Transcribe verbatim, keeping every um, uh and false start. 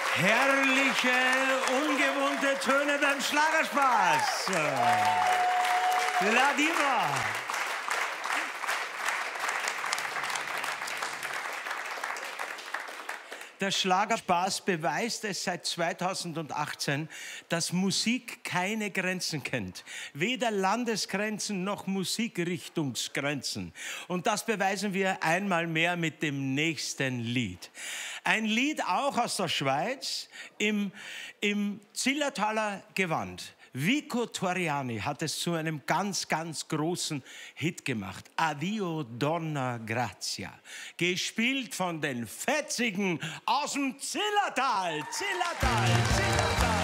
Herrliche, ungewohnte Töne beim Schlagerspaß. La Diva. Der Schlagerspaß beweist es seit zweitausendachtzehn, dass Musik keine Grenzen kennt. Weder Landesgrenzen noch Musikrichtungsgrenzen. Und das beweisen wir einmal mehr mit dem nächsten Lied. Ein Lied auch aus der Schweiz im, im Zillertaler Gewand. Vico Torriani hat es zu einem ganz, ganz großen Hit gemacht. Addio Donna Grazia. Gespielt von den Fetzigen aus dem Zillertal. Zillertal, Zillertal.